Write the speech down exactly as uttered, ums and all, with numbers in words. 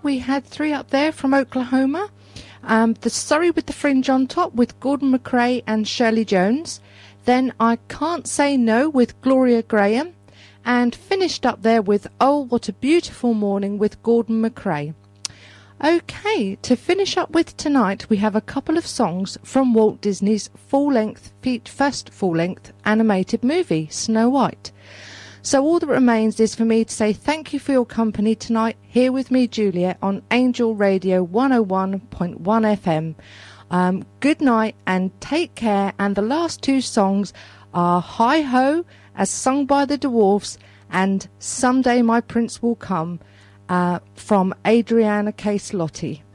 we had three up there from Oklahoma. Um, the Surrey with the Fringe on Top with Gordon McRae and Shirley Jones. Then I Can't Say No with Gloria Graham. And finished up there with Oh, What a Beautiful Morning with Gordon McRae. Okay, to finish up with tonight, we have a couple of songs from Walt Disney's full-length, first full-length animated movie, Snow White. So all that remains is for me to say thank you for your company tonight, here with me, Juliet, on Angel Radio one oh one point one F M. Um, good night and take care. And the last two songs are Hi Ho, as sung by the Dwarfs, and Someday My Prince Will Come, uh, from Adriana Case Lotti.